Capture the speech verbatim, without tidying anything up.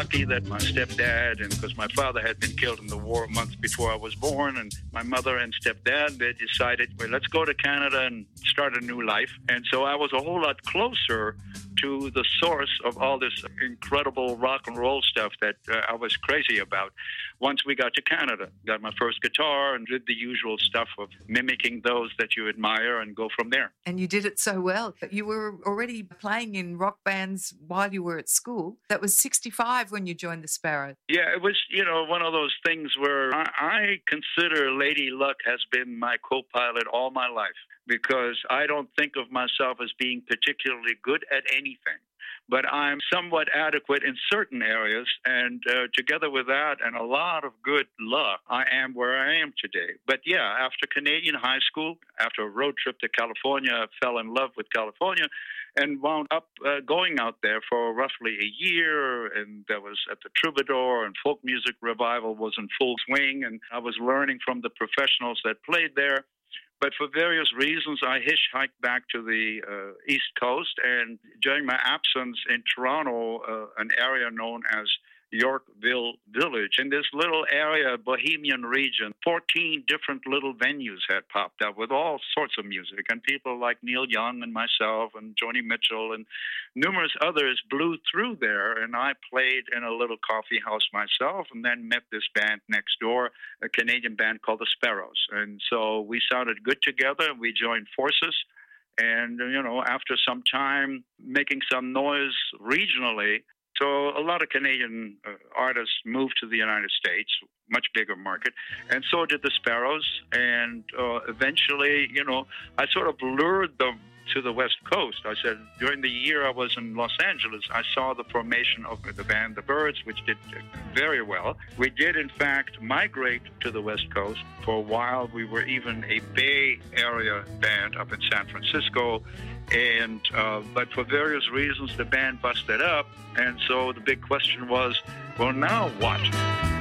lucky that my stepdad, and because my father had been killed in the war months before I was born, and my mother and stepdad, they decided, well, let's go to Canada and start a new life. And so I was a whole lot closer to the source of all this incredible rock and roll stuff that uh, I was crazy about. Once we got to Canada, got my first guitar and did the usual stuff of mimicking those that you admire and go from there. And you did it so well. You were already playing in rock bands while you were at school. That was sixty-five when you joined the Sparrows. Yeah, it was, you know, one of those things where I, I consider Lady Luck has been my co-pilot all my life, because I don't think of myself as being particularly good at anything. But I'm somewhat adequate in certain areas, and uh, together with that and a lot of good luck, I am where I am today. But yeah, after Canadian high school, after a road trip to California, I fell in love with California and wound up uh, going out there for roughly a year, and that was at the Troubadour, and folk music revival was in full swing, and I was learning from the professionals that played there. But for various reasons, I hitchhiked back to the uh, East Coast, and during my absence in Toronto, uh, an area known as Yorkville Village, in this little area, Bohemian region, fourteen different little venues had popped up with all sorts of music, and people like Neil Young and myself and Joni Mitchell and numerous others blew through there, and I played in a little coffee house myself, and then met this band next door, a Canadian band called the Sparrows. And so we sounded good together. We joined forces, and, you know, after some time making some noise regionally, so a lot of Canadian uh, artists moved to the United States, much bigger market, and so did the Sparrows. And uh, eventually, you know, I sort of lured them to the West Coast. I said, during the year I was in Los Angeles, I saw the formation of the band The Byrds, which did very well. We did, in fact, migrate to the West Coast. For a while, we were even a Bay Area band up in San Francisco. And uh, but for various reasons, the band busted up. And so the big question was, well, now what?